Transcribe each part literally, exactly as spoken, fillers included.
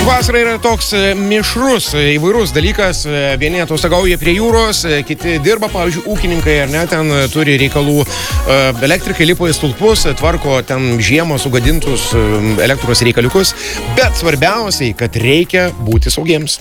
Vasara yra toks mišrus, įvairus dalykas. Vieni atostogauja prie jūros, kiti dirba, pavyzdžiui, ūkininkai, ar ne, ten turi reikalų. Elektrikai lipo į stulpus, tvarko ten žiemą sugadintus elektros reikaliukus. Bet svarbiausiai, kad reikia būti saugiems.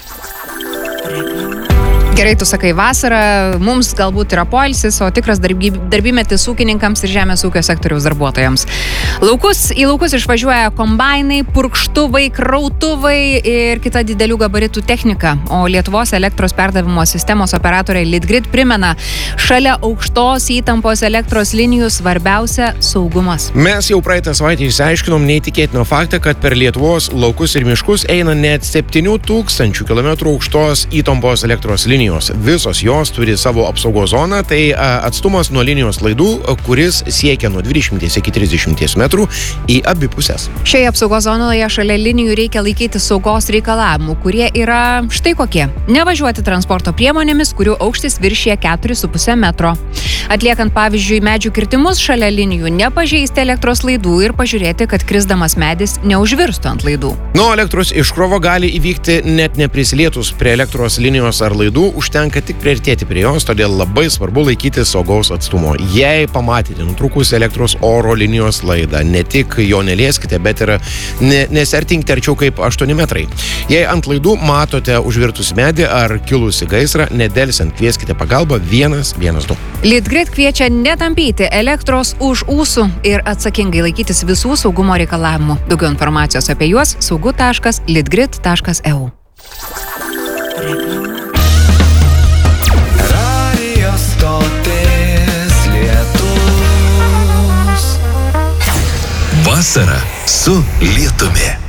Gerai, tu sakai, vasara, mums galbūt yra poilsis, o tikras darby, darbymetis ūkininkams ir žemės ūkio sektoriaus darbuotojams. Laukus, į laukus išvažiuoja kombainai, purkštuvai, krautuvai ir kita didelių gabaritų technika. O Lietuvos elektros perdavimo sistemos operatoriai Litgrid primena, šalia aukštos įtampos elektros linijų svarbiausia saugumas. Mes jau praeitą savaitę išsiaiškinom neįtikėtino faktą, kad per Lietuvos laukus ir miškus eina net septynių tūkstančių kilometrų aukštos įtampos elektros linijos. Visos jos turi savo apsaugos zoną, tai atstumas nuo linijos laidų, kuris siekia nuo dvidešimties iki trisdešimties metrų į abi pusės. Šioje apsaugos zonoje šalia linijų reikia laikyti saugos reikalavimų, kurie yra štai kokie. Nevažiuoti transporto priemonėmis, kurių aukštis viršija keturis su puse metro. Atliekant, pavyzdžiui, medžių kirtimus šalia linijų, nepažeisti elektros laidų ir pažiūrėti, kad krisdamas medis neužvirstų ant laidų. Nuo elektros iškrovo gali įvykti net neprisilietus prie elektros linijos ar laidų, užtenka tik priartėti prie jos, todėl labai svarbu laikyti saugaus atstumo. Jei pamatėte nutrūkus elektros oro linijos laidą, ne tik jo nelieskite, bet ir ne, nesertinkite arčiau kaip aštuoni metrai. Jei ant laidų matote užvirtus medį ar kilusi gaisrą, nedelsiant kvieskite pagalbą vienas vienas du. Litgrid kviečia netampyti elektros už ūsų ir atsakingai laikytis visų saugumo reikalavimų. Daugiau informacijos apie juos saugu taškas litgrid taškas e u. Vasara su lietumi.